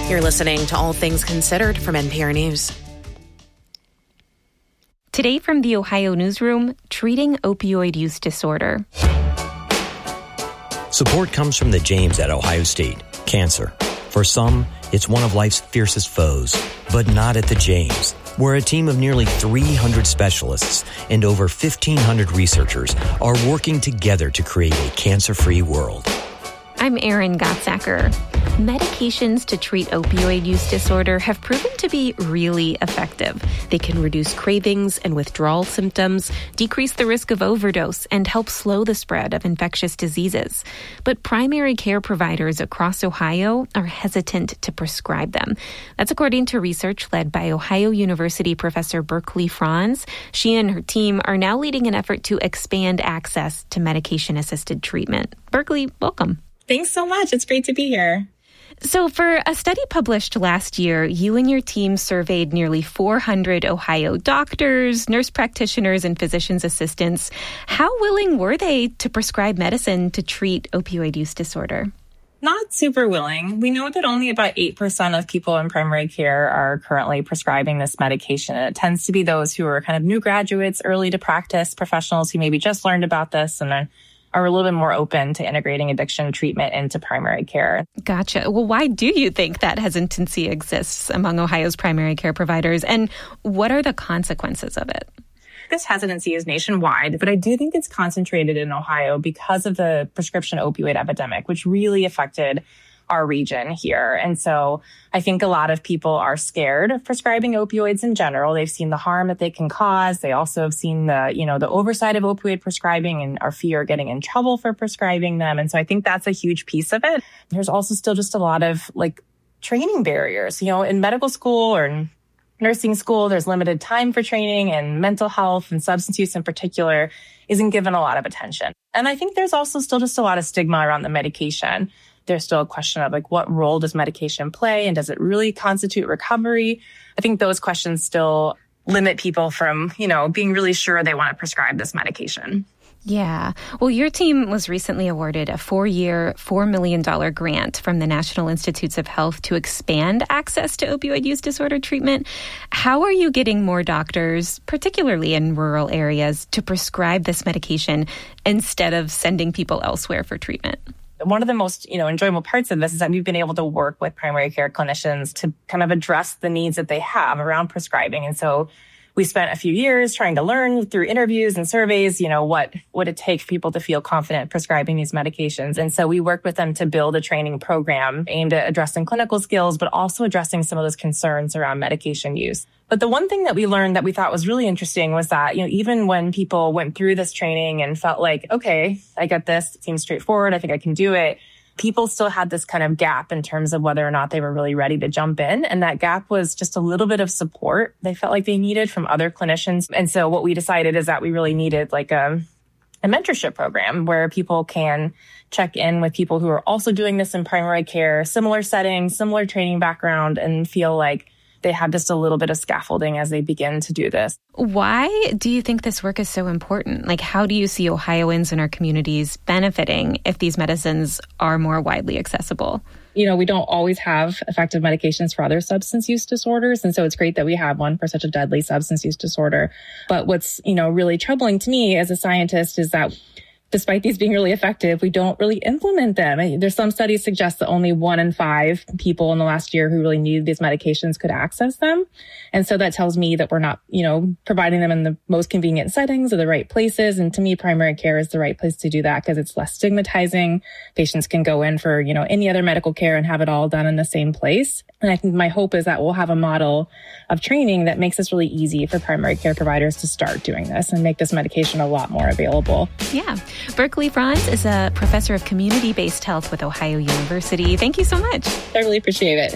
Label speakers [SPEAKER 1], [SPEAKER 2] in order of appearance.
[SPEAKER 1] You're listening to All Things Considered from NPR News.
[SPEAKER 2] Today from the Ohio Newsroom, treating opioid use disorder.
[SPEAKER 3] Support comes from the James at Ohio State. Cancer. For some, it's one of life's fiercest foes, but not at the James, where a team of nearly 300 specialists and over 1,500 researchers are working together to create a cancer-free world.
[SPEAKER 2] I'm Erin Gottsacker. Medications to treat opioid use disorder have proven to be really effective. They can reduce cravings and withdrawal symptoms, decrease the risk of overdose, and help slow the spread of infectious diseases. But primary care providers across Ohio are hesitant to prescribe them. That's according to research led by Ohio University professor Berkeley Franz. She and her team are now leading an effort to expand access to medication-assisted treatment. Berkeley, welcome.
[SPEAKER 4] Thanks so much. It's great to be here.
[SPEAKER 2] So for a study published last year, you and your team surveyed nearly 400 Ohio doctors, nurse practitioners, and physician's assistants. How willing were they to prescribe medicine to treat opioid use disorder?
[SPEAKER 4] Not super willing. We know that only about 8% of people in primary care are currently prescribing this medication. And it tends to be those who are kind of new graduates, early to practice professionals who maybe just learned about this and are a little bit more open to integrating addiction treatment into primary care.
[SPEAKER 2] Gotcha. Well, why do you think that hesitancy exists among Ohio's primary care providers, and what are the consequences of it?
[SPEAKER 4] This hesitancy is nationwide, but I do think it's concentrated in Ohio because of the prescription opioid epidemic, which really affected our region here. And so I think a lot of people are scared of prescribing opioids in general. They've seen the harm that they can cause. They also have seen the oversight of opioid prescribing and are fear getting in trouble for prescribing them. And so I think that's a huge piece of it. There's also still just a lot of training barriers, in medical school or in nursing school, there's limited time for training, and mental health and substance use in particular isn't given a lot of attention. And I think there's also still just a lot of stigma around the medication. There's still a question of what role does medication play, and does it really constitute recovery? I think those questions still limit people from, being really sure they want to prescribe this medication.
[SPEAKER 2] Yeah. Well, your team was recently awarded a 4-year, $4 million grant from the National Institutes of Health to expand access to opioid use disorder treatment. How are you getting more doctors, particularly in rural areas, to prescribe this medication instead of sending people elsewhere for treatment?
[SPEAKER 4] One of the most, enjoyable parts of this is that we've been able to work with primary care clinicians to kind of address the needs that they have around prescribing. And so we spent a few years trying to learn through interviews and surveys, what would it take for people to feel confident prescribing these medications. And so we worked with them to build a training program aimed at addressing clinical skills, but also addressing some of those concerns around medication use. But the one thing that we learned that we thought was really interesting was that, even when people went through this training and felt like, okay, I get this, it seems straightforward, I think I can do it, people still had this kind of gap in terms of whether or not they were really ready to jump in. And that gap was just a little bit of support they felt like they needed from other clinicians. And so what we decided is that we really needed a mentorship program where people can check in with people who are also doing this in primary care, similar settings, similar training background, and feel like they have just a little bit of scaffolding as they begin to do this.
[SPEAKER 2] Why do you think this work is so important? How do you see Ohioans and our communities benefiting if these medicines are more widely accessible?
[SPEAKER 4] We don't always have effective medications for other substance use disorders. And so it's great that we have one for such a deadly substance use disorder. But what's, really troubling to me as a scientist is that despite these being really effective, we don't really implement them. There's some studies suggest that only 1 in 5 people in the last year who really needed these medications could access them. And so that tells me that we're not, providing them in the most convenient settings or the right places. And to me, primary care is the right place to do that because it's less stigmatizing. Patients can go in for, any other medical care and have it all done in the same place. And I think my hope is that we'll have a model of training that makes this really easy for primary care providers to start doing this and make this medication a lot more available.
[SPEAKER 2] Yeah. Berkeley Franz is a professor of community-based health with Ohio University. Thank you so much.
[SPEAKER 4] I really appreciate it.